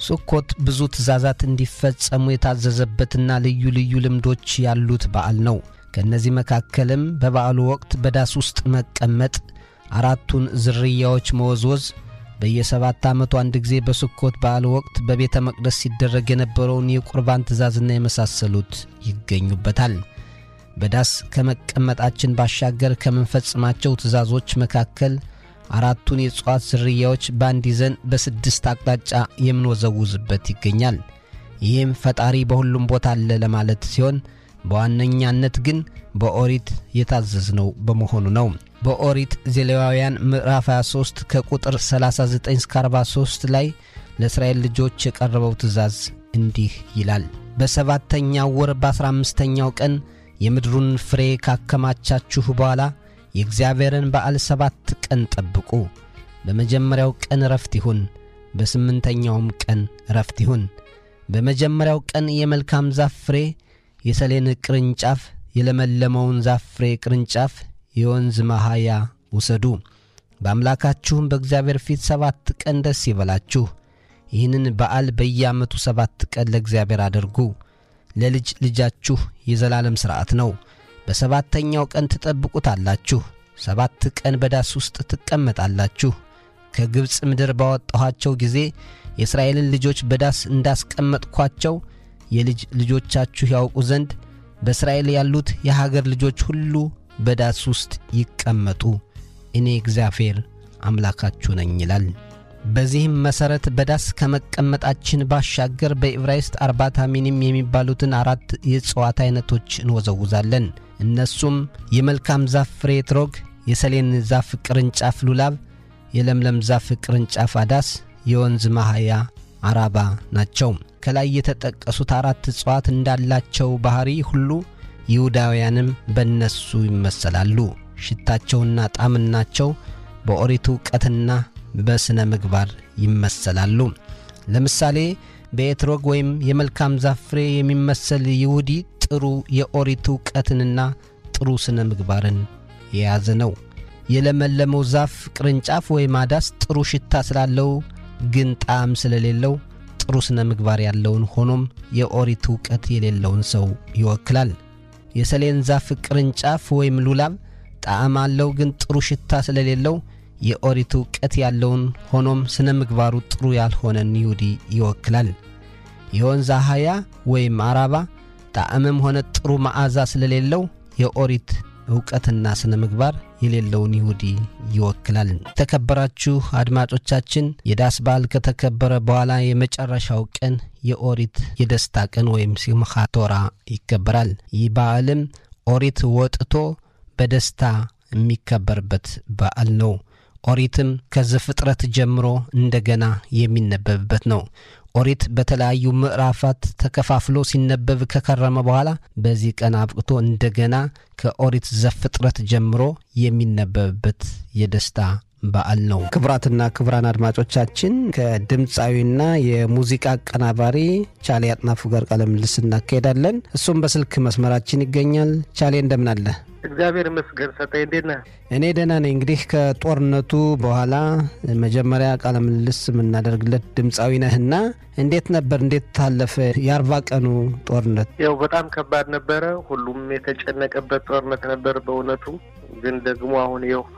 ሱኮት ብዙ ትእዛዛት እንዲፈጸሙ የታዘዘበትና ልዩ ልዩ ልምዶች ያሉት በዓል ነው። ከነዚህ መካከልም በበዓሉ ወቅት በዳስ ውስጥ መቀመጥ፣ አራቱን ዝርያዎች መወዝወዝ፣ በየ7 ዓመቱ አንድ ጊዜ በሱኮት በዓል ወቅት በቤተ መቅደስ ሲደረግ የነበረውን የቁርባን ትእዛዝና የመሳሰሉት ይገኙበታል። በዳስ ከመቀመጣችን ባሻገር ከምንፈጽማቸው ትእዛዞች መካከል አራቱን የእጽዋት ዝርያዎች ባንድ ይዘን በ6 አቅጣጫ የምንወዘውዝበት ይገኛል። ይህም ፈጣሪ በሁሉም ቦታ አለ ለማለት ሲሆን በዋነኛነት ግን በኦሪት የታዘዝነው በመሆኑ ነው። በኦሪት ዘሌዋውያን ምዕራፍ 23 ከቁጥር 39 እስከ 43 ላይ ለእስራኤል ልጆች የቀረበው ትእዛዝ እንዲህ ይላል። በ7ኛው ወር በ15ኛው ቀን የምድሩን ፍሬ ካከማቻችሁ በኋላ የእግዚአብሔርን በዓል 7 ቀን ጠብቁ። በመጀመሪያው ቀን ረፍት ይሁን፣ በ8ኛውም ቀን ረፍት ይሁን። በመጀመሪያው ቀን የመልካም ዛፍ ፍሬ፣ የሰሌን ቅርንጫፍ፣ የለመለመውን ዛፍ ፍሬ ቅርንጫፍ፣ የወንዝ መሃያ ውሰዱ። በአምላካችሁም በእግዚአብሔር ፊት 7 ቀን ደስ ይበላችሁ። ይህንን በዓል በየዓመቱ 7 ቀን ለእግዚአብሔር አድርጉ። ለልጅ ልጃችሁ የዘላለም ሥርዓት ነው። በ7ኛው ቀን ትጠብቁታላችሁ። 7 ቀን በዳስ ውስጥ ትቀመጣላችሁ። ከግብፅ ምድር ባወጣኋቸው ጊዜ የእስራኤልን ልጆች በዳስ እንዳስቀመጥኳቸው የልጅ ልጆቻችሁ ያውቁ ዘንድ በእስራኤል ያሉት የሀገር ልጆች ሁሉ በዳስ ውስጥ ይቀመጡ። እኔ እግዚአብሔር አምላካችሁ ነኝ ይላል። በዚህም መሠረት በዳስ ከመቀመጣችን ባሻገር በዕብራይስጥ አርባዕተ ሚኒም የሚባሉትን 4 የእጽዋት አይነቶች እንወዘውዛለን። እነሱም የመልካም ዛፍ ፍሬ ትሮግ፣ የሰሌን ዛፍ ቅርንጫፍ ሉላብ፣ የለምለም ዛፍ ቅርንጫፍ አዳስ፣ የወንዝ መሃያ አራባ ናቸው። ከላይ የተጠቀሱት 4 እጽዋት እንዳላቸው ባህሪ ሁሉ ይሁዳውያንም በእነሱ ይመሰላሉ። ሽታቸውና ጣዕምናቸው በኦሪት ዕውቀትና በስነ ምግባር ይመሰላሉ። ለምሳሌ በኤትሮግ ወይም የመልካም ዛፍ ፍሬ የሚመሰል ይሁዲ ጥሩ የኦሪት ዕውቀትንና ጥሩ ስነ ምግባርን የያዘ ነው። የለመለመው ዛፍ ቅርንጫፍ ወይም አዳስ ጥሩ ሽታ ስላለው ግን ጣዕም ስለሌለው ጥሩ ስነ ምግባር ያለውን ሆኖም የኦሪት ዕውቀት የሌለውን ሰው ይወክላል። የሰሌን ዛፍ ቅርንጫፍ ወይም ሉላብ ጣዕም አለው ግን ጥሩ ሽታ ስለሌለው የኦሪት ዕውቀት ያለውን ሆኖም ስነ ምግባሩ ጥሩ ያልሆነን ይሁዲ ይወክላል። የወንዝ አህያ ወይም አራባ ጣዕምም ሆነ ጥሩ መዓዛ ስለሌለው የኦሪት ዕውቀትና ስነ ምግባር የሌለውን ይሁዲ ይወክላል። ተከበራችሁ አድማጮቻችን፣ የዳስ በዓል ከተከበረ በኋላ የመጨረሻው ቀን የኦሪት የደስታ ቀን ወይም ሲምኻት ቶራ ይከበራል። ይህ በዓልም ኦሪት ወጥቶ በደስታ የሚከበርበት በዓል ነው። ኦሪትም ከዘፍጥረት ጀምሮ እንደገና የሚነበብበት ነው። ኦሪት በተለያዩ ምዕራፋት ተከፋፍሎ ሲነበብ ከከረመ በኋላ በዚህ ቀን አብቅቶ እንደገና ከኦሪት ዘፍጥረት ጀምሮ የሚነበብበት የደስታ በዓል ነው። ክቡራትና ክቡራን አድማጮቻችን ከድምፃዊና የሙዚቃ አቀናባሪ ቻሌ አጥናፉ ጋር ቃለ ምልልስ እናካሄዳለን። እሱም በስልክ መስመራችን ይገኛል። ቻሌ እንደምን አለ? እግዚአብሔር ይመስገን። ሰጠኝ እንዴት ነህ? እኔ ደህና ነኝ። እንግዲህ ከጦርነቱ በኋላ መጀመሪያ ቃለ ምልልስ የምናደርግለት ድምፃዊ ነህና እንዴት ነበር? እንዴት ታለፈ የ40 ቀኑ ጦርነት? ያው በጣም ከባድ ነበረ። ሁሉም የተጨነቀበት ጦርነት ነበር በእውነቱ። ግን ደግሞ አሁን